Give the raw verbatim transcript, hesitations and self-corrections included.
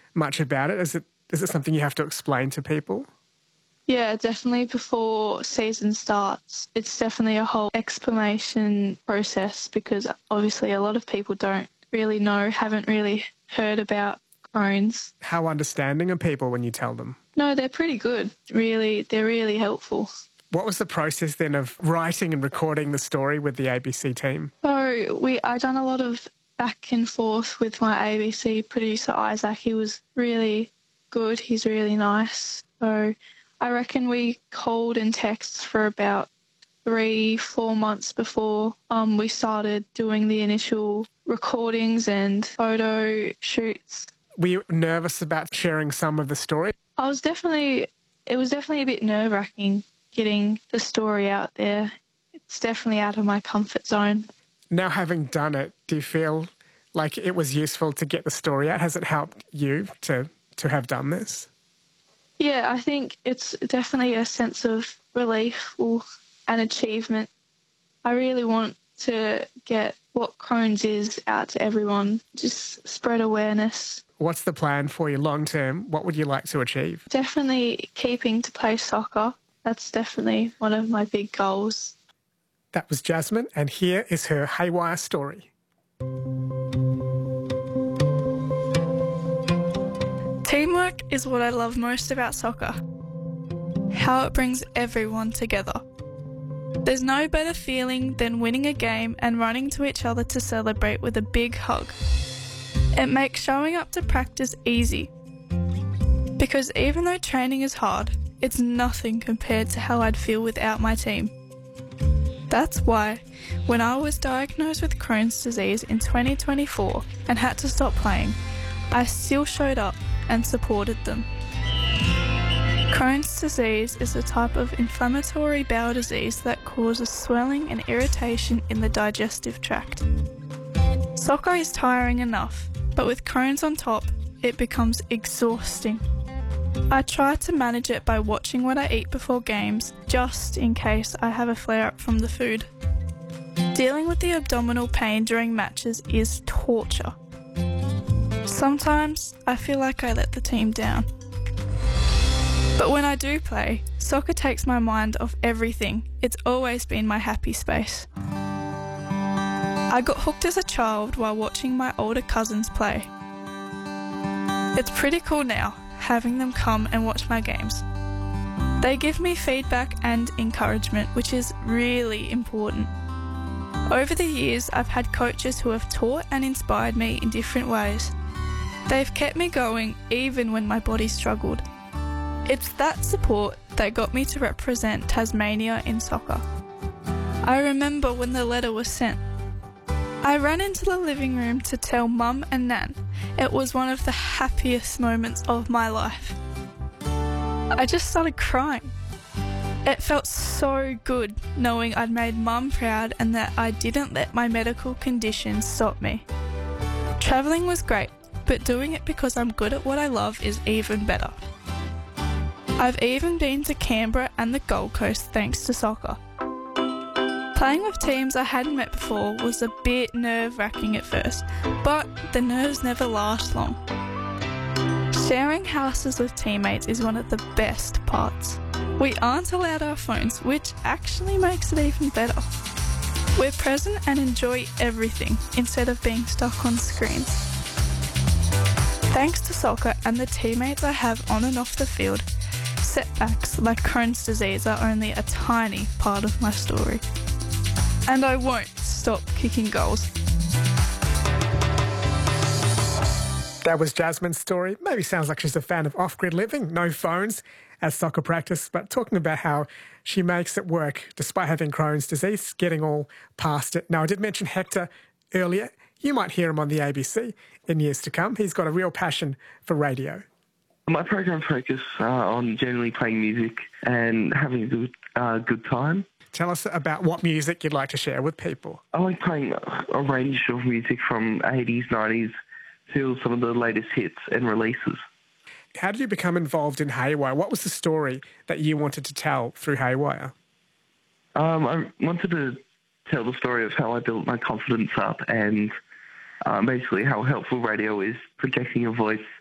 much about it? Is it is it something you have to explain to people? Yeah, definitely before season starts. It's definitely a whole explanation process because obviously a lot of people don't really know, haven't really heard about Crohn's. How understanding are people when you tell them? No, they're pretty good. Really, they're really helpful. What was the process then of writing and recording the story with the A B C team? So we, I done a lot of back and forth with my A B C producer, Isaac. He was really good. He's really nice. So I reckon we called and texted for about three, four months before um, we started doing the initial recordings and photo shoots. Were you nervous about sharing some of the story? I was definitely, it was definitely a bit nerve-wracking getting the story out there. It's definitely out of my comfort zone. Now, having done it, do you feel like it was useful to get the story out? Has it helped you to, to have done this? Yeah, I think it's definitely a sense of relief or an achievement. I really want to get what Crohn's is out to everyone, just spread awareness. What's the plan for you long term? What would you like to achieve? Definitely keeping to play soccer. That's definitely one of my big goals. That was Jasmine, and here is her haywire story. Teamwork is what I love most about soccer. How it brings everyone together. There's no better feeling than winning a game and running to each other to celebrate with a big hug. It makes showing up to practice easy. Because even though training is hard, it's nothing compared to how I'd feel without my team. That's why, when I was diagnosed with Crohn's disease in twenty twenty-four and had to stop playing, I still showed up and supported them. Crohn's disease is a type of inflammatory bowel disease that causes swelling and irritation in the digestive tract. Soccer is tiring enough, but with Crohn's on top, it becomes exhausting. I try to manage it by watching what I eat before games, just in case I have a flare-up from the food. Dealing with the abdominal pain during matches is torture. Sometimes I feel like I let the team down. But when I do play, soccer takes my mind off everything. It's always been my happy space. I got hooked as a child while watching my older cousins play. It's pretty cool now, having them come and watch my games. They give me feedback and encouragement, which is really important. Over the years, I've had coaches who have taught and inspired me in different ways. They've kept me going even when my body struggled. It's that support that got me to represent Tasmania in soccer. I remember when the letter was sent. I ran into the living room to tell Mum and Nan. It was one of the happiest moments of my life. I just started crying. It felt so good knowing I'd made Mum proud and that I didn't let my medical condition stop me. Travelling was great, but doing it because I'm good at what I love is even better. I've even been to Canberra and the Gold Coast thanks to soccer. Playing with teams I hadn't met before was a bit nerve-wracking at first, but the nerves never last long. Sharing houses with teammates is one of the best parts. We aren't allowed our phones, which actually makes it even better. We're present and enjoy everything instead of being stuck on screens. Thanks to soccer and the teammates I have on and off the field, setbacks like Crohn's disease are only a tiny part of my story. And I won't stop kicking goals. That was Jasmine's story. Maybe sounds like she's a fan of off-grid living, no phones at soccer practice, but talking about how she makes it work despite having Crohn's disease, getting all past it. Now, I did mention Hector earlier. You might hear him on the A B C in years to come. He's got a real passion for radio. My program focuses uh, on generally playing music and having a good, uh, good time. Tell us about what music you'd like to share with people. I like playing a range of music from eighties, nineties to some of the latest hits and releases. How did you become involved in Haywire? What was the story that you wanted to tell through Haywire? Um, I wanted to tell the story of how I built my confidence up and um, basically how helpful radio is, projecting your voice